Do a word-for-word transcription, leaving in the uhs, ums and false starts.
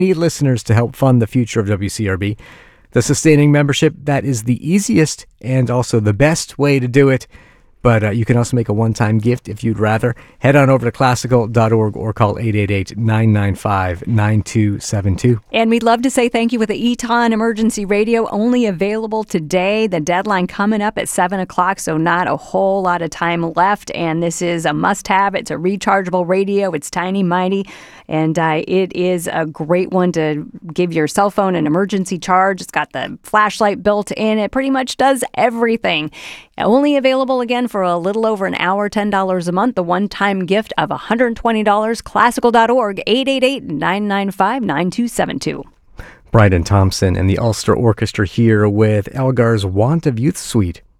need listeners to help fund the future of W C R B. The sustaining membership, that is the easiest and also the best way to do it. But uh, you can also make a one-time gift if you'd rather. Head on over to classical dot org or call eight eight eight, nine nine five, nine two seven two. And we'd love to say thank you with the Eton Emergency Radio, only available today. The deadline coming up at seven o'clock, so not a whole lot of time left. And this is a must-have. It's a rechargeable radio. It's tiny, mighty. And uh, it is a great one to give your cell phone an emergency charge. It's got the flashlight built in. It pretty much does everything. Only available again for a little over an hour, ten dollars a month. The one-time gift of one hundred twenty dollars. classical dot org, eight eight eight, nine nine five, nine two seven two. Bryden Thompson and the Ulster Orchestra here with Elgar's Want of Youth Suite.